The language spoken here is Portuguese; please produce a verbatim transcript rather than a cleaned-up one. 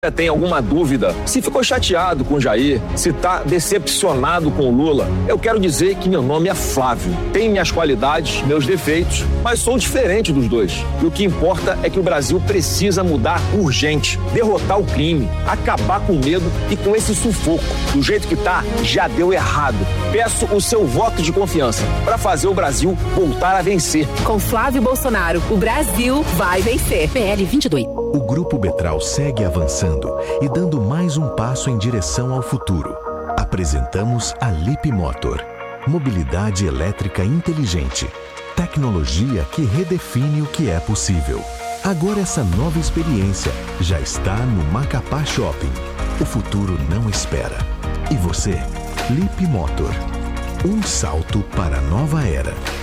Tem alguma dúvida, se ficou chateado com o Jair, se está decepcionado com o Lula, eu quero dizer que meu nome é Flávio. Tenho minhas qualidades, meus defeitos, mas sou diferente dos dois. E o que importa é que o Brasil precisa mudar urgente, derrotar o crime, acabar com o medo e com esse sufoco. Do jeito que tá, já deu errado. Peço o seu voto de confiança para fazer o Brasil voltar a vencer. Com Flávio Bolsonaro, o Brasil vai vencer. P L vinte e dois. O Grupo Betral segue avançando e dando mais um passo em direção ao futuro. Apresentamos a Leapmotor, mobilidade elétrica inteligente, tecnologia que redefine o que é possível. Agora essa nova experiência já está no Macapá Shopping. O futuro não espera. E você? Leapmotor, um salto para a nova era.